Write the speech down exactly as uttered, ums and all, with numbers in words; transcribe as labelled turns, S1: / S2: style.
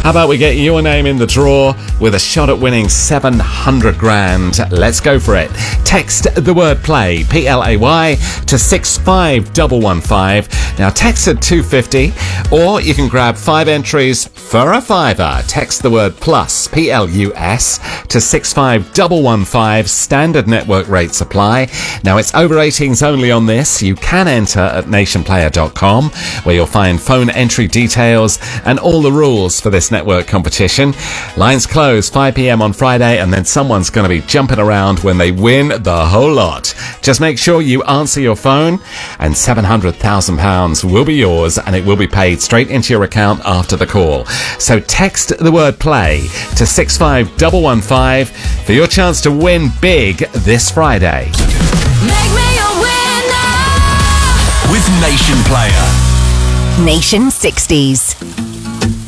S1: How about we get your name in the draw with a shot at winning seven hundred grand? Let's go for it. Text the word play, P L A Y, to six five one one five. Now text at two fifty, or you can grab five entries for a fiver. Text the word plus, P L U S, to six five one one five. Standard network rates apply. Now it's over eighteens only on this. You can enter at nation player dot com, where you'll find phone entry details and all the rules for this network competition. Lines close five p.m. on Friday, and then someone's going to be jumping around when they win the whole lot. Just make sure you answer your phone, and seven hundred thousand pounds will be yours, and it will be paid straight into your account after the call. So text the word play to six five one one five for your chance to win big this Friday.
S2: Make me a winner
S3: with Nation Player.
S4: Nation sixties.